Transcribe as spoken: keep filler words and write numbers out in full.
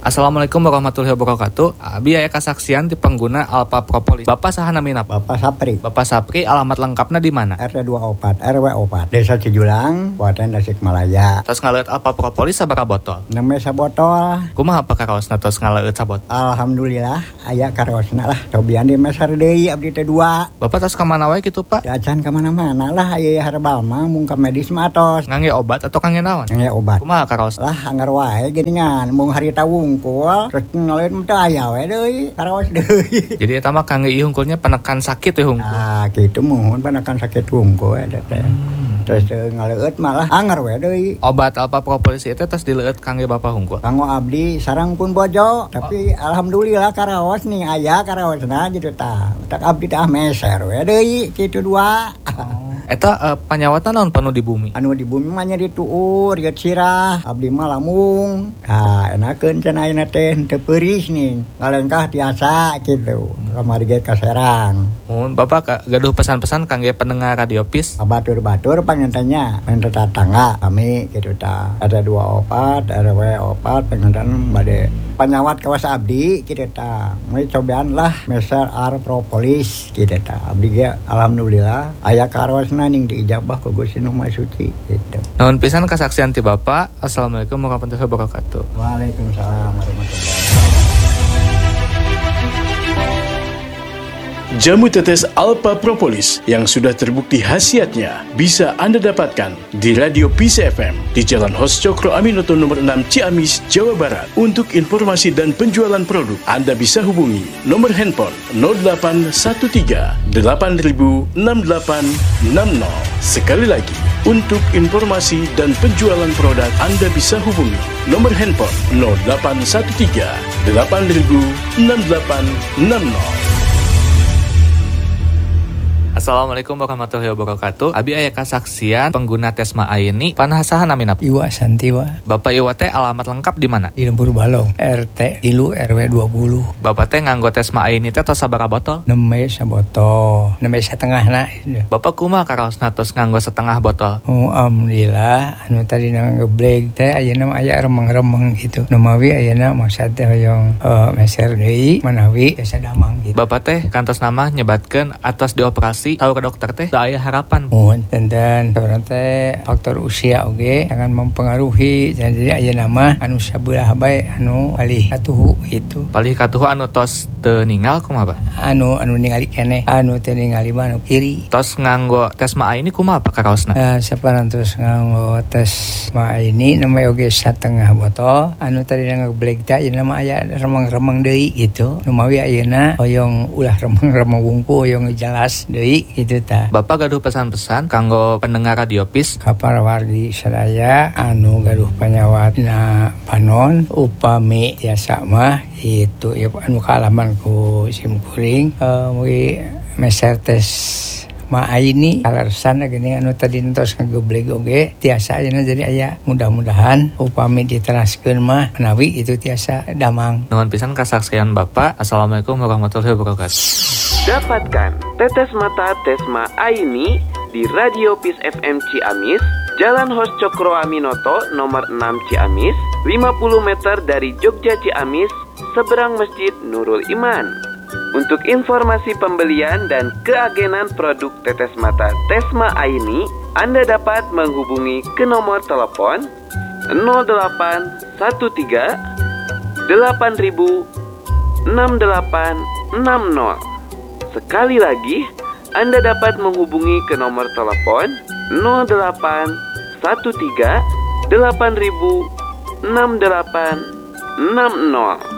Assalamualaikum warahmatullahi wabarakatuh. Abi aya kasaksian ti pengguna Alpha Propolis. Bapak saha namina? Bapak Sapri. Bapak Sapri, alamat lengkapna di mana? R T dua puluh empat R W empat Desa Cijulang, Kabupaten Tasikmalaya. Tos ngaleut Alpha Propolis sabaraha botol? Nembe sabotol. Kumaha apa karaosna tos ngaleut sabotol? Alhamdulillah aya karaosna lah. Cobian di meser deui abdi teh dua. Bapak tos ka mana wae kitu, Pak? Acan ka mana-mana lah aya herbal mah mung ka medis mah tos. Ngangge obat atau kangge naon? Ngangge obat. Kumaha karaos? Lah anggar wae geuningan mung harita wungkul terus ngaleut teh aya we deui karaos deui. Jadi eta mah kangge ieu hungkulnya penekan sakit we hungkul. Ah kitu mohon penekan sakit wungkul eta teh. Terus ngaleut malah anggar we deui. Obat Alpha Propolis itu tos dileueut kangge Bapak hungkul. Kanggo abdi sareng pun bojo, tapi oh. Alhamdulillah karaos nih aya karaosna gitu tah. Tak abdi tah meser we deui kitu dua. Oh. Eta uh, panyawatan naon penuh di bumi? Anu di bumi mah nya dituur geut sirah, abdi mah lamung. Tah enakeun cenah ayeuna teh teu peuris nih. Ngalengkah tiasa kitu. Kamari ge kaserang. Mun Bapak gaduh pesan-pesan kangge pendengar Radio Peace. Batur-batur pangentanya, pengen tetangga kami gitu tah. Ada dua opat, R W opat pengentan bade panyawat kawas abdi gitu tah. Mulai cobaan lah meser R Propolis gitu tah. Abdi ge alhamdulillah aya karosna ning diijabah ku Gusti Nu Maha Suci gitu. Nuhun pisan kasaksian ti Bapak. Assalamualaikum warahmatullahi wabarakatuh. Waalaikumsalam warahmatullahi wabarakatuh. Jamu tetes Alpha Propolis yang sudah terbukti khasiatnya bisa Anda dapatkan di Radio Peace F M di Jalan Hos Cokro Aminoto nomor enam Ciamis, Jawa Barat. Untuk informasi dan penjualan produk, Anda bisa hubungi nomor handphone nol delapan satu tiga delapan nol enam delapan enam nol. Sekali lagi, untuk informasi dan penjualan produk, Anda bisa hubungi nomor handphone nol delapan satu tiga delapan nol enam delapan enam nol. Assalamualaikum warahmatullahi wabarakatuh. Abi aya kasaksian pengguna Tesma Aini panasahan namina Iwa Santiwa. Bapak Iwa teh alamat lengkap di mana? Di Lembur Balong, R T tilu R W dua puluh. Bapak teh nganggo Tesma Aini teh tos sabaraha botol? Nembe sabotol, nembe satengahna. Bapak kumaha karaosna tos nganggo setengah botol? Oh, alhamdulillah anu tadi ngeblek teh ayeuna mah aya remeng-remeng gitu. Nu mawi ayeuna maksud teh hoyong uh, meser deui manawi biasa damang gitu. Bapak teh kantos nama nyebatkeun atas dioperasi tahu ke dokter teh da aya harapan. Mohon dan sebenarnya teh faktor usia oge akan mempengaruhi jadi ayeuna mah anu sabelah bae anu palih katuhu gitu. Palih katuhu anu tos teu ninggal kumaha, Pak? Anu anu ningali keneh, anu teu ningali mah anu kiri. Tos nganggo Tesma Aini kumaha Pak karaosna? Nah, saparantos nganggo Tesma Aini namanya oge satengah botol. Anu tadi ngeblek teh ayeuna mah aya remeng-remeng deui gitu. Nu mawi ayeuna hoyong ulah remeng-remeng wungkul hoyong jelas deui gitu ta. Bapak gaduh pesan-pesan kanggo pendengar Radio Peace kapal wargi sadaya anu gaduh panyawatna panon upami tiasa mah itu ya anu kaalaman ku simkuring uh, mugi meser tes ma Aini alasan gini anu tadi entos ngageblek oge tiasa ayeuna jadi aya mudah-mudahan upami diteraskeun mah menawi itu tiasa damang. Nuhun pisan kasaksian Bapak. Assalamualaikum warahmatullahi wabarakatuh. Dapatkan tetes mata Tesma Aini di Radio Peace F M Ciamis, Jalan Hos Cokro Aminoto nomor enam Ciamis, lima puluh meter dari Jogja Ciamis, seberang Masjid Nurul Iman. Untuk informasi pembelian dan keagenan produk tetes mata Tesma Aini, Anda dapat menghubungi ke nomor telepon nol delapan satu tiga delapan nol enam delapan enam nol. Sekali lagi, Anda dapat menghubungi ke nomor telepon nol delapan satu tiga delapan nol enam delapan enam nol.